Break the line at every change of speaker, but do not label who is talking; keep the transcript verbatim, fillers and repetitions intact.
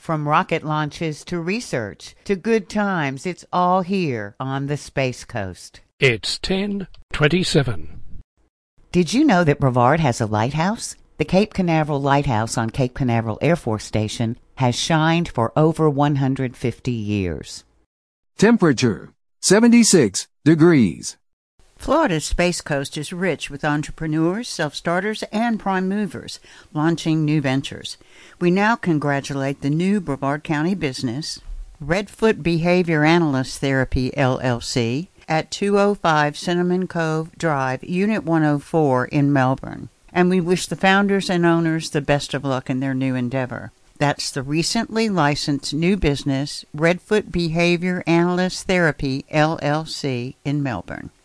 From rocket launches to research to good times, it's all here on the Space Coast.
It's ten twenty-seven.
Did you know that Brevard has a lighthouse? The Cape Canaveral Lighthouse on Cape Canaveral Air Force Station has shined for over one hundred fifty years.
Temperature, seventy-six degrees.
Florida's Space Coast is rich with entrepreneurs, self-starters, and prime movers launching new ventures. We now congratulate the new Brevard County business, Redfoot Behavior Analyst Therapy, L L C, at two oh five Cinnamon Cove Drive, Unit one oh four in Melbourne. And we wish the founders and owners the best of luck in their new endeavor. That's the recently licensed new business, Redfoot Behavior Analyst Therapy, L L C, in Melbourne.